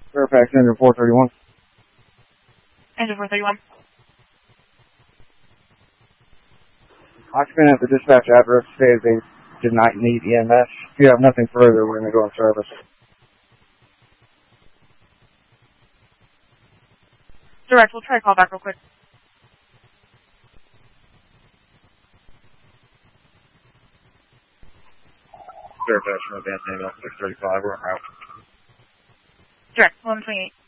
Fairfax, engine 431. Engine 431. Occupant at the dispatch address stated they did not need EMS. If you have nothing further, we're going to go in service. Direct, we'll try to call back real quick. Fairfax from advanced ambulance 635, we're en route. Direct, 1128.